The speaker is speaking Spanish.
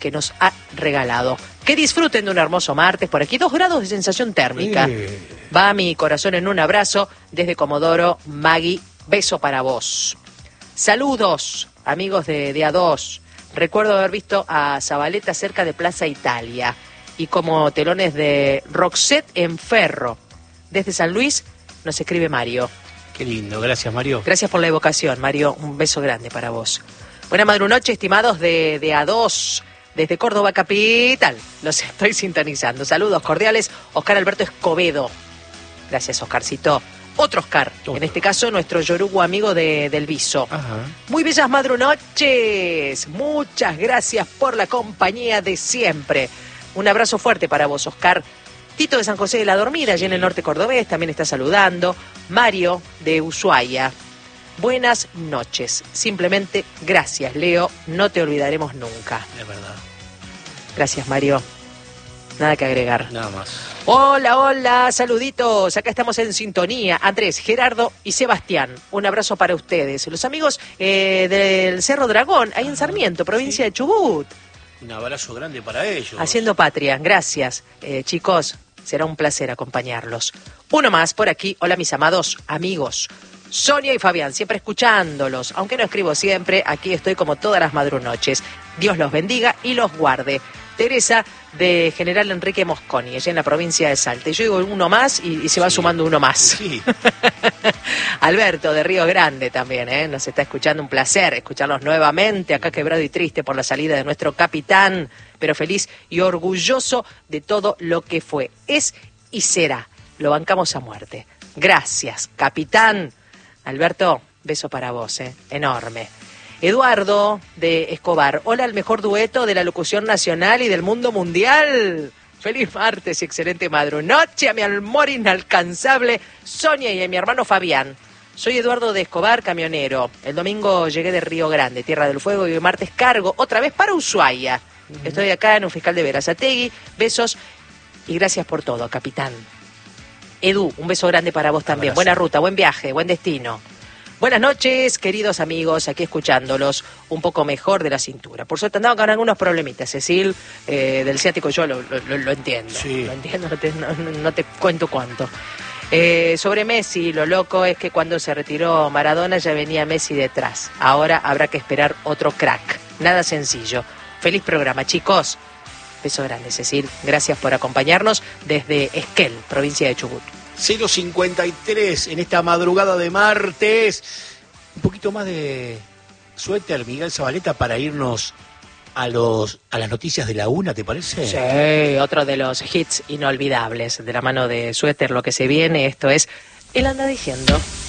que nos ha regalado. Que disfruten de un hermoso martes por aquí. 2 grados de sensación térmica. Va mi corazón en un abrazo desde Comodoro. Maggie, beso para vos. Saludos, amigos de A2. Recuerdo haber visto a Zabaleta cerca de Plaza Italia y como telones de Roxette en Ferro. Desde San Luis nos escribe Mario. Qué lindo, gracias Mario. Gracias por la evocación, Mario. Un beso grande para vos. Buena madrunoche, estimados de A2. Desde Córdoba Capital, los estoy sintonizando. Saludos cordiales, Oscar Alberto Escobedo. Gracias, Oscarcito. Otro Oscar, en este caso nuestro yorugo amigo del Viso. Ajá. Muy bellas madrunoches. Muchas gracias por la compañía de siempre. Un abrazo fuerte para vos, Oscar. Tito de San José de la Dormida, allí en el norte cordobés, también está saludando. Mario de Ushuaia. Buenas noches. Simplemente gracias, Leo. No te olvidaremos nunca. Es verdad. Gracias, Mario. Nada que agregar. Nada más. Hola, hola, saluditos. Acá estamos en sintonía. Andrés, Gerardo y Sebastián. Un abrazo para ustedes. Los amigos del Cerro Dragón, ahí en Sarmiento, provincia de Chubut. Un abrazo grande para ellos. Haciendo patria. Gracias, chicos. Será un placer acompañarlos. Uno más por aquí. Hola, mis amados amigos. Sonia y Fabián, siempre escuchándolos. Aunque no escribo siempre, aquí estoy como todas las madrunoches. Dios los bendiga y los guarde. Teresa de General Enrique Mosconi, allá en la provincia de Salta. Y yo digo uno más y se va sumando uno más. Sí. Alberto de Río Grande también, nos está escuchando. Un placer escucharlos nuevamente. Acá quebrado y triste por la salida de nuestro capitán, pero feliz y orgulloso de todo lo que fue, es y será. Lo bancamos a muerte. Gracias, capitán. Alberto, beso para vos, enorme. Eduardo de Escobar, hola, el mejor dueto de la locución nacional y del mundo mundial. Feliz martes y excelente madrunoche a mi amor inalcanzable Sonia y a mi hermano Fabián. Soy Eduardo de Escobar, camionero. El domingo llegué de Río Grande, Tierra del Fuego, y el martes cargo otra vez para Ushuaia. Estoy acá en un fiscal de Berazategui. Besos y gracias por todo, capitán. Edu, un beso grande para vos también. Buena ruta, buen viaje, buen destino. Buenas noches, queridos amigos, aquí escuchándolos un poco mejor de la cintura. Por suerte andaba con algunos problemitas, Cecil, del ciático yo lo entiendo. Sí. Lo entiendo, no te cuento cuánto. Sobre Messi, lo loco es que cuando se retiró Maradona ya venía Messi detrás. Ahora habrá que esperar otro crack. Nada sencillo. Feliz programa, chicos. Beso grande, Cecil. Gracias por acompañarnos desde Esquel, provincia de Chubut. 0:53 en esta madrugada de martes. Un poquito más de suéter, Miguel Zabaleta, para irnos a las noticias de la una, ¿te parece? Sí, otro de los hits inolvidables de la mano de Suéter, lo que se viene. Esto es Él anda diciendo.